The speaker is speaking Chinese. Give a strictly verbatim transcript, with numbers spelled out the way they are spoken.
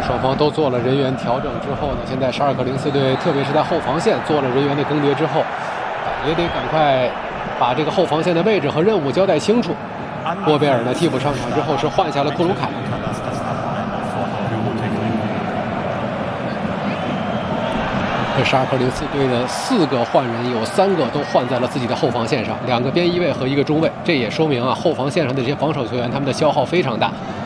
双方都做了人员调整之后呢，现在沙尔克零四队，特别是在后防线做了人员的更迭之后，也得赶快把这个后防线的位置和任务交代清楚。波贝尔呢替补上场之后是换下了库鲁凯。这沙尔克零四队的四个换人，有三个都换在了自己的后防线上，两个边翼位和一个中卫，这也说明啊后防线上的这些防守球员他们的消耗非常大。